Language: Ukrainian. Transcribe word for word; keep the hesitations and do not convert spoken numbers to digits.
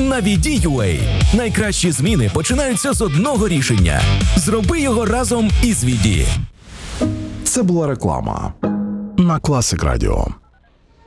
На Віді.ua найкращі зміни починаються з одного рішення. Зроби його разом із Віді. Це була реклама на Класик Радіо.